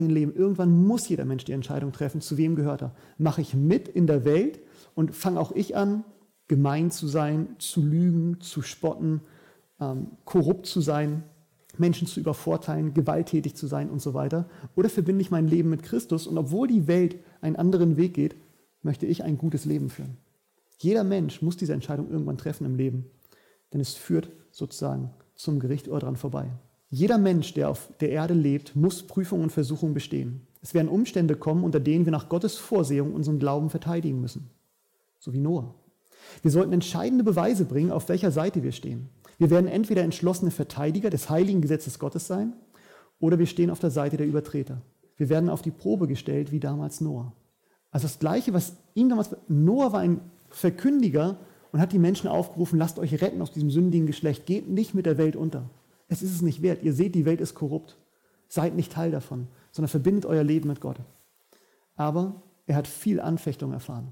Leben. Irgendwann muss jeder Mensch die Entscheidung treffen, zu wem gehört er. Mache ich mit in der Welt und fange auch ich an, gemein zu sein, zu lügen, zu spotten, korrupt zu sein, Menschen zu übervorteilen, gewalttätig zu sein und so weiter. Oder verbinde ich mein Leben mit Christus und obwohl die Welt einen anderen Weg geht, möchte ich ein gutes Leben führen. Jeder Mensch muss diese Entscheidung irgendwann treffen im Leben, denn es führt sozusagen zum Gericht oder dran vorbei. Jeder Mensch, der auf der Erde lebt, muss Prüfungen und Versuchungen bestehen. Es werden Umstände kommen, unter denen wir nach Gottes Vorsehung unseren Glauben verteidigen müssen. So wie Noah. Wir sollten entscheidende Beweise bringen, auf welcher Seite wir stehen. Wir werden entweder entschlossene Verteidiger des heiligen Gesetzes Gottes sein, oder wir stehen auf der Seite der Übertreter. Wir werden auf die Probe gestellt, wie damals Noah. Also das Gleiche, was ihm damals... Noah war ein Verkündiger und hat die Menschen aufgerufen, lasst euch retten aus diesem sündigen Geschlecht, geht nicht mit der Welt unter. Es ist es nicht wert. Ihr seht, die Welt ist korrupt. Seid nicht Teil davon, sondern verbindet euer Leben mit Gott. Aber er hat viel Anfechtung erfahren.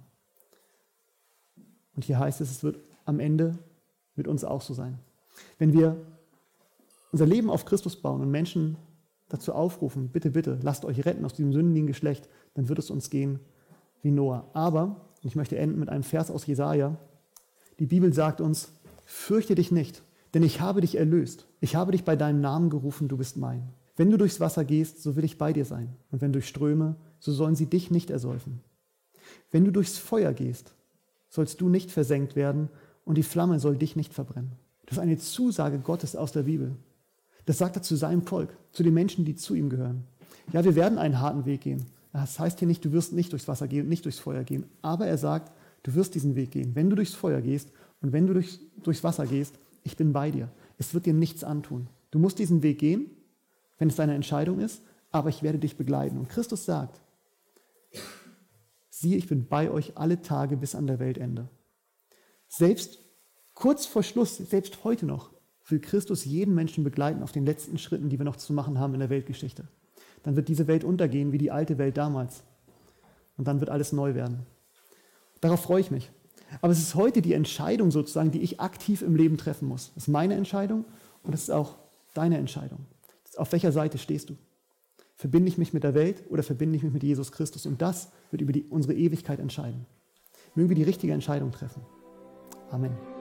Und hier heißt es, es wird am Ende mit uns auch so sein. Wenn wir unser Leben auf Christus bauen und Menschen dazu aufrufen, bitte, bitte, lasst euch retten aus diesem sündigen Geschlecht, dann wird es uns gehen wie Noah. Aber, und ich möchte enden mit einem Vers aus Jesaja, die Bibel sagt uns, fürchte dich nicht, denn ich habe dich erlöst. Ich habe dich bei deinem Namen gerufen, du bist mein. Wenn du durchs Wasser gehst, so will ich bei dir sein. Und wenn durch Ströme, so sollen sie dich nicht ersäufen. Wenn du durchs Feuer gehst, sollst du nicht versenkt werden und die Flamme soll dich nicht verbrennen. Das ist eine Zusage Gottes aus der Bibel. Das sagt er zu seinem Volk, zu den Menschen, die zu ihm gehören. Ja, wir werden einen harten Weg gehen. Das heißt hier nicht, du wirst nicht durchs Wasser gehen und nicht durchs Feuer gehen. Aber er sagt, du wirst diesen Weg gehen. Wenn du durchs Feuer gehst und wenn du durchs Wasser gehst, ich bin bei dir. Es wird dir nichts antun. Du musst diesen Weg gehen, wenn es deine Entscheidung ist, aber ich werde dich begleiten. Und Christus sagt, siehe, ich bin bei euch alle Tage bis an der Weltende. Selbst kurz vor Schluss, selbst heute noch, will Christus jeden Menschen begleiten auf den letzten Schritten, die wir noch zu machen haben in der Weltgeschichte. Dann wird diese Welt untergehen wie die alte Welt damals. Und dann wird alles neu werden. Darauf freue ich mich. Aber es ist heute die Entscheidung sozusagen, die ich aktiv im Leben treffen muss. Das ist meine Entscheidung und das ist auch deine Entscheidung. Auf welcher Seite stehst du? Verbinde ich mich mit der Welt oder verbinde ich mich mit Jesus Christus? Und das wird über unsere Ewigkeit entscheiden. Mögen wir die richtige Entscheidung treffen. Amen.